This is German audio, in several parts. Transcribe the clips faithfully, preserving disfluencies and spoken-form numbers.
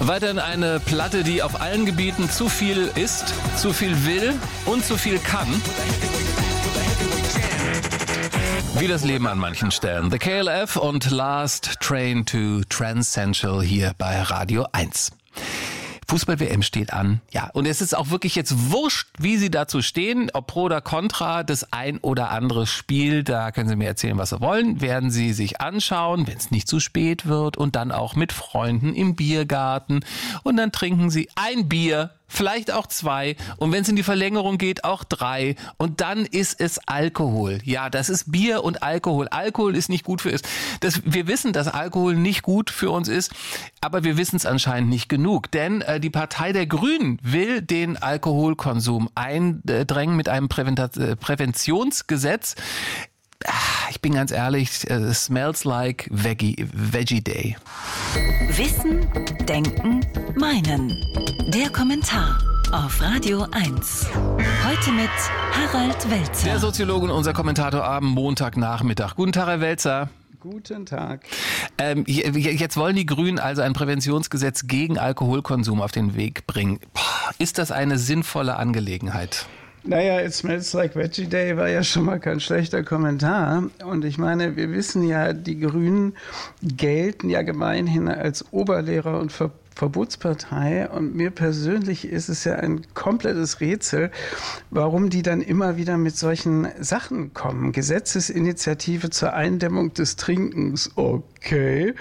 Weiterhin eine Platte, die auf allen Gebieten zu viel ist, zu viel will und zu viel kann. Wie das Leben an manchen Stellen. The K L F und Last Train to Transcendental hier bei Radio eins. Fußball-W M steht an. Ja, und es ist auch wirklich jetzt wurscht, wie Sie dazu stehen, ob pro oder contra das ein oder andere Spiel. Da können Sie mir erzählen, was Sie wollen. Werden Sie sich anschauen, wenn es nicht zu spät wird und dann auch mit Freunden im Biergarten. Und dann trinken Sie ein Bier, vielleicht auch zwei und wenn es in die Verlängerung geht, auch drei und dann ist es Alkohol. Ja, das ist Bier und Alkohol. Alkohol ist nicht gut für uns. Das, wir wissen, dass Alkohol nicht gut für uns ist, aber wir wissen es anscheinend nicht genug, denn äh, die Partei der Grünen will den Alkoholkonsum eindrängen mit einem Prävent- Präventionsgesetz. Ich bin ganz ehrlich, it smells like Veggie, Veggie Day. Wissen, Denken, Meinen. Der Kommentar auf Radio eins. Heute mit Harald Welzer. Der Soziologe und unser Kommentator am Montagnachmittag. Guten Tag, Herr Welzer. Guten Tag. Ähm, jetzt wollen die Grünen also ein Präventionsgesetz gegen Alkoholkonsum auf den Weg bringen. Boah, ist das eine sinnvolle Angelegenheit? Naja, It Smells Like Veggie Day war ja schon mal kein schlechter Kommentar. Und ich meine, wir wissen ja, die Grünen gelten ja gemeinhin als Oberlehrer und Ver Verbotspartei. Und mir persönlich ist es ja ein komplettes Rätsel, warum die dann immer wieder mit solchen Sachen kommen. Gesetzesinitiative zur Eindämmung des Trinkens. Okay.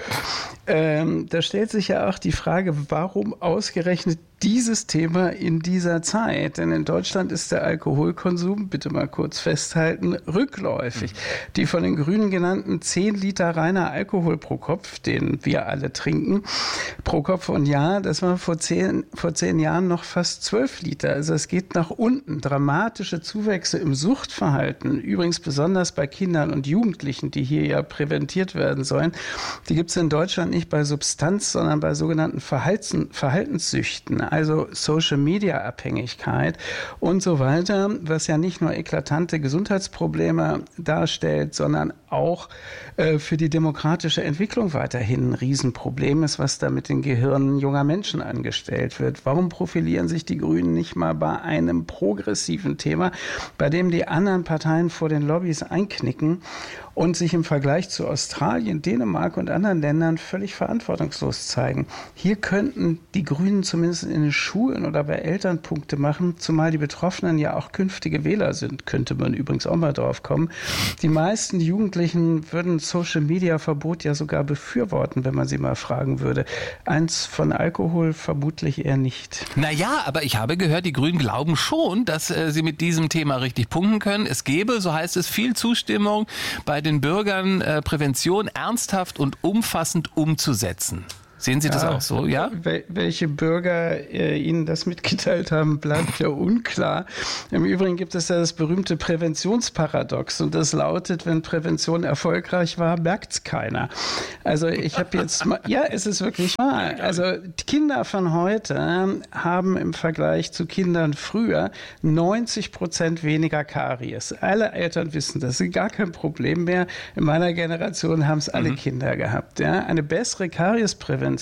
Ähm, da stellt sich ja auch die Frage, warum ausgerechnet dieses Thema in dieser Zeit? Denn in Deutschland ist der Alkoholkonsum, bitte mal kurz festhalten, rückläufig. Die von den Grünen genannten zehn Liter reiner Alkohol pro Kopf, den wir alle trinken, pro Kopf und Jahr, das war vor zehn, vor zehn Jahren noch fast zwölf Liter. Also es geht nach unten. Dramatische Zuwächse im Suchtverhalten, übrigens besonders bei Kindern und Jugendlichen, die hier ja präventiert werden sollen, die gibt es in Deutschland nicht bei Substanz, sondern bei sogenannten Verhaltens, Verhaltenssüchten. Also Social-Media-Abhängigkeit und so weiter, was ja nicht nur eklatante Gesundheitsprobleme darstellt, sondern auch äh, für die demokratische Entwicklung weiterhin ein Riesenproblem ist, was da mit den Gehirnen junger Menschen angestellt wird. Warum profilieren sich die Grünen nicht mal bei einem progressiven Thema, bei dem die anderen Parteien vor den Lobbys einknicken und sich im Vergleich zu Australien, Dänemark und anderen Ländern völlig verantwortungslos zeigen? Hier könnten die Grünen zumindest in den Schulen oder bei Eltern Punkte machen, zumal die Betroffenen ja auch künftige Wähler sind, könnte man übrigens auch mal drauf kommen. Die meisten Jugendlichen würden Social-Media-Verbot ja sogar befürworten, wenn man sie mal fragen würde. Eins von Alkohol vermutlich eher nicht. Naja, aber ich habe gehört, die Grünen glauben schon, dass äh, sie mit diesem Thema richtig punkten können. Es gäbe, so heißt es, viel Zustimmung bei den Bürgern, äh, Prävention ernsthaft und umfassend umzusetzen. Sehen Sie das ja auch so, ja? Welche Bürger äh, Ihnen das mitgeteilt haben, bleibt ja unklar. Im Übrigen gibt es ja das berühmte Präventionsparadox und das lautet, wenn Prävention erfolgreich war, merkt es keiner. Also ich habe jetzt mal, ja, es ist wirklich wahr. Also die Kinder von heute haben im Vergleich zu Kindern früher neunzig Prozent weniger Karies. Alle Eltern wissen das, ist gar kein Problem mehr. In meiner Generation haben es alle mhm. Kinder gehabt. Ja? Eine bessere Kariesprävention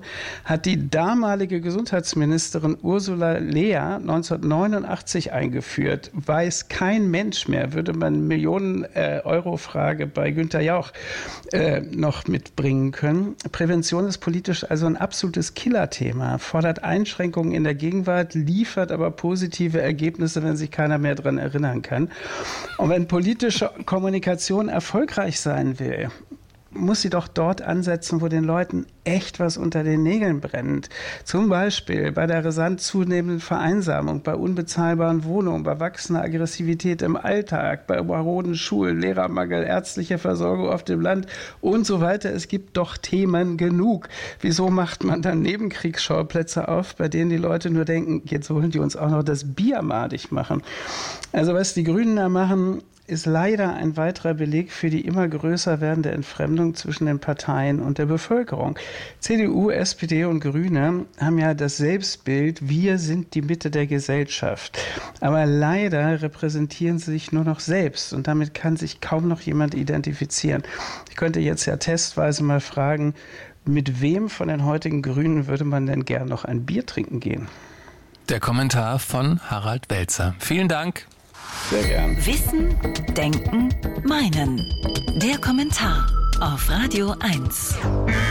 hat die damalige Gesundheitsministerin Ursula Lehr neunzehnhundertneunundachtzig eingeführt. Weiß kein Mensch mehr, würde man Millionen-Euro-Frage bei Günther Jauch äh, noch mitbringen können. Prävention ist politisch also ein absolutes Killerthema, fordert Einschränkungen in der Gegenwart, liefert aber positive Ergebnisse, wenn sich keiner mehr daran erinnern kann. Und wenn politische Kommunikation erfolgreich sein will, muss sie doch dort ansetzen, wo den Leuten echt was unter den Nägeln brennt. Zum Beispiel bei der rasant zunehmenden Vereinsamung, bei unbezahlbaren Wohnungen, bei wachsender Aggressivität im Alltag, bei maroden Schulen, Lehrermangel, ärztliche Versorgung auf dem Land und so weiter. Es gibt doch Themen genug. Wieso macht man dann Nebenkriegsschauplätze auf, bei denen die Leute nur denken, jetzt wollen die uns auch noch das Bier madig machen? Also was die Grünen da machen, ist leider ein weiterer Beleg für die immer größer werdende Entfremdung zwischen den Parteien und der Bevölkerung. C D U, S P D und Grüne haben ja das Selbstbild, wir sind die Mitte der Gesellschaft. Aber leider repräsentieren sie sich nur noch selbst und damit kann sich kaum noch jemand identifizieren. Ich könnte jetzt ja testweise mal fragen, mit wem von den heutigen Grünen würde man denn gern noch ein Bier trinken gehen? Der Kommentar von Harald Welzer. Vielen Dank. Sehr gern. Wissen, Denken, Meinen. Der Kommentar auf Radio eins.